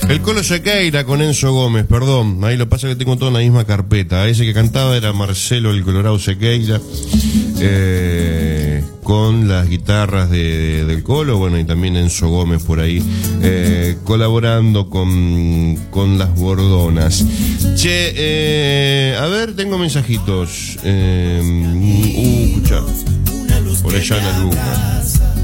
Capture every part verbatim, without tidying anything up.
El Colo Sequeira con Enzo Gómez, perdón, ahí lo que pasa es que tengo todo en la misma carpeta. Ese que cantaba era Marcelo el Colorado Sequeira, eh, con las guitarras de, de, del Colo, bueno, y también Enzo Gómez por ahí, eh, colaborando con, con las Bordonas. Che, eh, a ver, tengo mensajitos. Eh, uh, escuchá, por allá en la luna.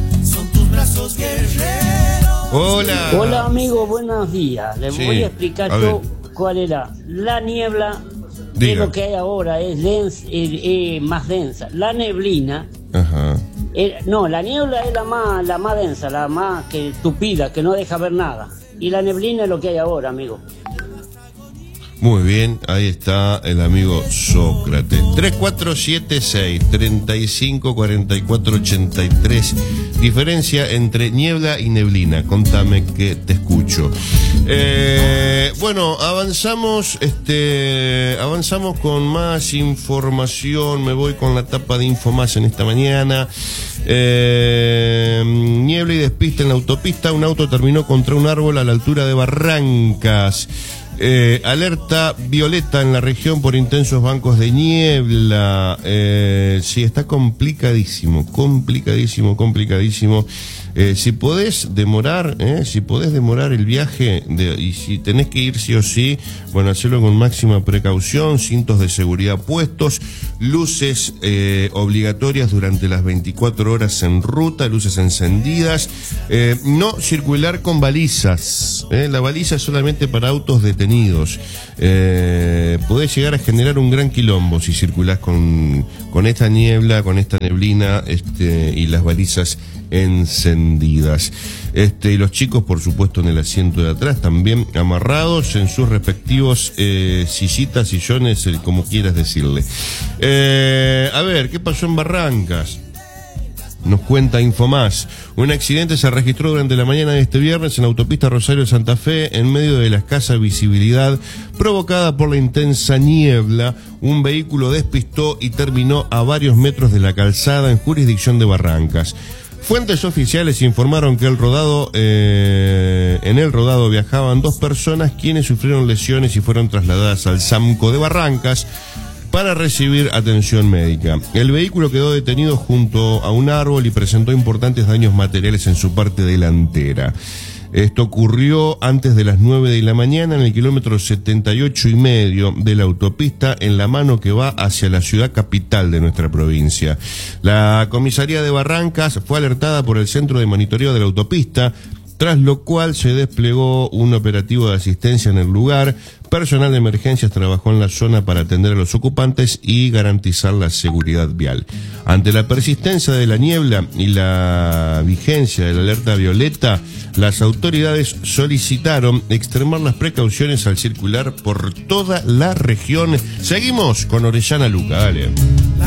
Hola. Hola amigo, buenos días. Les Sí, voy a explicar a yo ver. cuál era. La niebla Diga. es lo que hay ahora, es, dens, es, es más densa. La neblina, Ajá. es, no, la niebla es la más, la más densa, la más que tupida, que no deja ver nada. Y la neblina es lo que hay ahora, amigo. Muy bien, ahí está el amigo Sócrates. tres cuatro siete seis, tres cinco cuatro cuatro ocho tres. Diferencia entre niebla y neblina. Contame que te escucho. Eh, bueno, avanzamos, este, avanzamos con más información. Me voy con la tapa de Info Más en esta mañana. Eh, niebla y despiste en la autopista. Un auto terminó contra un árbol a la altura de Barrancas. Eh, alerta violeta en la región por intensos bancos de niebla. Eh, sí, está complicadísimo, complicadísimo, complicadísimo. Eh, si podés demorar, eh, si podés demorar el viaje de, y si tenés que ir sí o sí, bueno, hacerlo con máxima precaución, cintos de seguridad puestos, luces eh, obligatorias durante las veinticuatro horas en ruta, luces encendidas, eh, no circular con balizas, eh, la baliza es solamente para autos detenidos. Eh, podés llegar a generar un gran quilombo si circulás con, con esta niebla, con esta neblina, este, y las balizas encendidas. Este, y los chicos, por supuesto, en el asiento de atrás, también amarrados en sus respectivos eh, sillitas, sillones, el, como quieras decirle. Eh, a ver, ¿qué pasó en Barrancas? Nos cuenta Infomás. Un accidente se registró durante la mañana de este viernes en la autopista Rosario-Santa Fe, en medio de la escasa visibilidad provocada por la intensa niebla. Un vehículo despistó y terminó a varios metros de la calzada en jurisdicción de Barrancas. Fuentes oficiales informaron que el rodado, eh, en el rodado viajaban dos personas quienes sufrieron lesiones y fueron trasladadas al SAMCO de Barrancas para recibir atención médica. El vehículo quedó detenido junto a un árbol y presentó importantes daños materiales en su parte delantera. Esto ocurrió antes de las nueve de la mañana en el kilómetro setenta y ocho y medio de la autopista, en la mano que va hacia la ciudad capital de nuestra provincia. La comisaría de Barrancas fue alertada por el centro de monitoreo de la autopista, tras lo cual se desplegó un operativo de asistencia en el lugar. Personal de emergencias trabajó en la zona para atender a los ocupantes y garantizar la seguridad vial. Ante la persistencia de la niebla y la vigencia de la alerta violeta, las autoridades solicitaron extremar las precauciones al circular por toda la región. Seguimos con Orellana Luca, dale.